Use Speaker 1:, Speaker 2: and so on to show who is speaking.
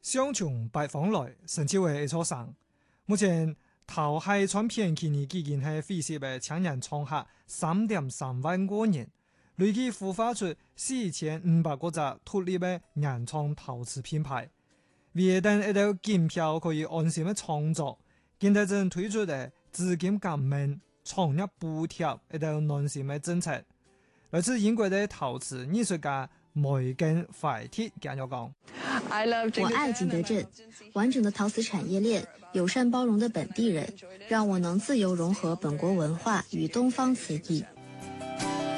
Speaker 1: 想從北方來，甚至為一座山。目前頭係唱片期呢，已經係飛涉嘅青年創客3.3萬個人，累計孵化出4500個隻獨立嘅原創陶瓷品牌。為等一道金票可以安心嘅創作，現在正推出嘅資金減免、創業補貼一道暖心嘅政策。來自英國嘅陶瓷藝術家梅根懷鐵咁樣講：
Speaker 2: 我愛景德鎮，完整的陶瓷產業鏈，友善包容的本地人，讓我能自由融合本國文化與東方瓷藝。